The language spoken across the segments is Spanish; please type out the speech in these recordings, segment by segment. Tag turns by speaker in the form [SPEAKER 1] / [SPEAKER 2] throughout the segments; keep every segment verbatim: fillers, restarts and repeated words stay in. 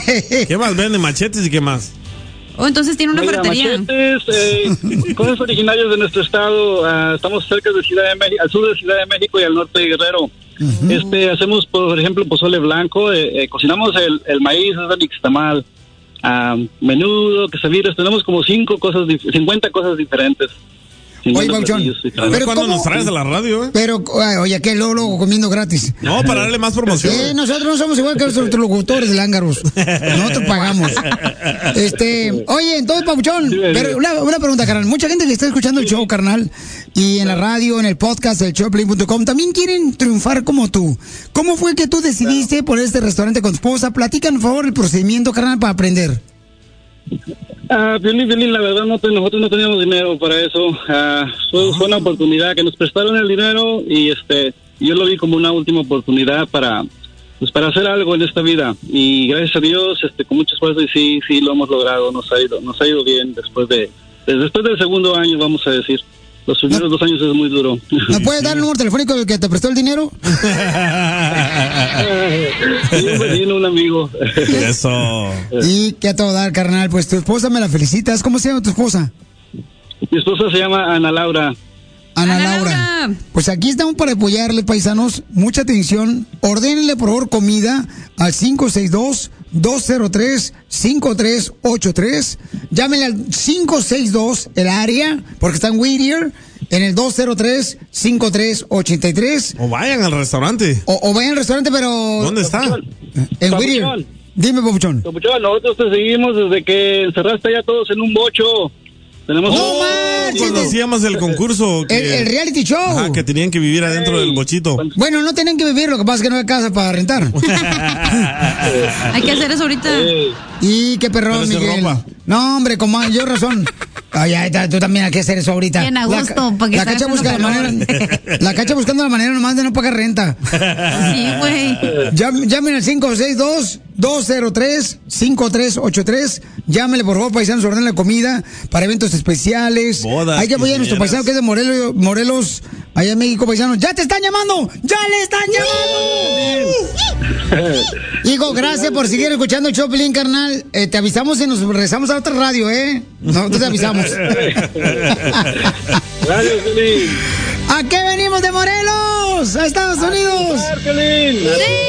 [SPEAKER 1] ¿Qué más vende? ¿Machetes y qué más?
[SPEAKER 2] Oh, entonces tiene una
[SPEAKER 3] Oiga,
[SPEAKER 2] ferretería.
[SPEAKER 3] Machetes, eh, cosas originarias de nuestro estado. Uh, estamos cerca de Ciudad de México, al sur de Ciudad de México y al norte de Guerrero. Uh-huh. Este, hacemos, por ejemplo, pozole blanco. Eh, eh, cocinamos el, el maíz, es el nixtamal. Uh, menudo, quesadillas. Tenemos como cinco cosas, cincuenta cosas diferentes.
[SPEAKER 4] Oye, Pauchón,
[SPEAKER 1] pero cuando nos traes a la radio, ¿eh?
[SPEAKER 4] Pero, oye, ¿qué luego comiendo gratis?
[SPEAKER 1] No, para darle más promoción.
[SPEAKER 4] Eh, nosotros no somos igual que los otros locutores de lángaros. Nosotros pagamos. Este, oye, entonces, Pauchón, pero una, una pregunta, carnal. Mucha gente que está escuchando el show, carnal, y en la radio, en el podcast, el show play punto com, también quieren triunfar como tú. ¿Cómo fue que tú decidiste poner este restaurante con tu esposa? Platícanos, por favor, el procedimiento, carnal, para aprender.
[SPEAKER 3] Ah, Piolín, Piolín, la verdad no te, nosotros no teníamos dinero para eso. Ah, fue, fue una oportunidad que nos prestaron el dinero y este, yo lo vi como una última oportunidad para, pues para hacer algo en esta vida. Y gracias a Dios, este, con mucho esfuerzo y sí, sí lo hemos logrado. Nos ha ido, nos ha ido bien después de, después del segundo año, vamos a decir. Los primeros no, dos años es muy duro.
[SPEAKER 4] ¿Me puedes dar el número telefónico del que te prestó el dinero?
[SPEAKER 3] Un vecino, un amigo.
[SPEAKER 1] Eso.
[SPEAKER 4] Y qué a todo dar, carnal. Pues tu esposa me la felicitas. ¿Cómo se llama tu esposa?
[SPEAKER 3] Mi esposa se llama Ana Laura.
[SPEAKER 4] Ana,
[SPEAKER 2] Ana
[SPEAKER 4] Laura.
[SPEAKER 2] Laura.
[SPEAKER 4] Pues aquí estamos para apoyarle, paisanos. Mucha atención. Ordénenle, por favor, comida al cinco seis dos, dos cero tres, cinco tres ocho tres. Llámenle al cinco seis dos, el área, porque está en Whittier, en el dos cero tres, cinco tres ocho tres.
[SPEAKER 1] O vayan al restaurante.
[SPEAKER 4] O, o vayan al restaurante, pero...
[SPEAKER 1] ¿Dónde está?
[SPEAKER 4] En Whittier. Dime, Papuchón.
[SPEAKER 3] Papuchón, nosotros te seguimos desde que encerraste ya todos en un bocho. Tenemos
[SPEAKER 4] ¡No
[SPEAKER 3] un...
[SPEAKER 4] manches!
[SPEAKER 1] Cuando hacíamos el concurso. Que,
[SPEAKER 4] El, el reality show.
[SPEAKER 1] Ajá, que tenían que vivir adentro
[SPEAKER 3] Ey.
[SPEAKER 1] del bochito.
[SPEAKER 4] Bueno, no tienen que vivir, lo que pasa es que no hay casa para rentar.
[SPEAKER 2] Hay que hacer eso ahorita.
[SPEAKER 3] Ey.
[SPEAKER 4] Y qué perrón,
[SPEAKER 1] Pero es de
[SPEAKER 4] Miguel.
[SPEAKER 1] ropa.
[SPEAKER 4] No, hombre, como yo razón. Ay, ay, tú también hay que hacer eso ahorita.
[SPEAKER 2] Bien a gusto,
[SPEAKER 4] La,
[SPEAKER 2] porque
[SPEAKER 4] la
[SPEAKER 2] está
[SPEAKER 4] cacha busca la
[SPEAKER 2] haciendo
[SPEAKER 4] manera. La cacha buscando la manera nomás de no pagar renta.
[SPEAKER 2] Sí, güey.
[SPEAKER 4] Llam- Llamen al cinco seis dos, dos cero tres, cinco tres ocho tres. Llámenle, por favor, paisanos, ordenen la comida para eventos especiales.
[SPEAKER 1] Bodas,
[SPEAKER 4] Hay que apoyar a nuestro
[SPEAKER 1] quinceañeras.
[SPEAKER 4] paisano que es de Morelos, Morelos, allá en México, paisanos. ¡Ya te están llamando! ¡Ya le están llamando! Hijo, gracias por seguir escuchando el show, Pelín, carnal. Eh, te avisamos y nos regresamos a otra radio, ¿eh? Nosotros te avisamos.
[SPEAKER 3] Gracias, Piolín.
[SPEAKER 4] ¿A qué venimos de Morelos? A Estados Unidos.
[SPEAKER 3] ¡A Piolín!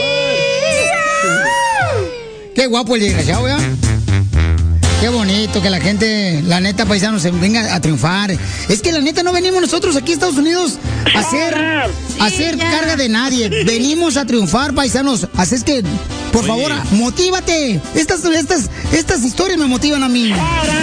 [SPEAKER 4] Qué guapo el desgraciado, ¿verdad? Qué bonito que la gente, la neta, paisanos, se venga a triunfar. Es que la neta no venimos nosotros aquí a Estados Unidos a hacer, a hacer
[SPEAKER 2] ya.
[SPEAKER 4] carga de nadie. Venimos a triunfar, paisanos. Así es que, por
[SPEAKER 1] Oye.
[SPEAKER 4] favor, motívate. Estas, estas, estas historias me motivan a mí.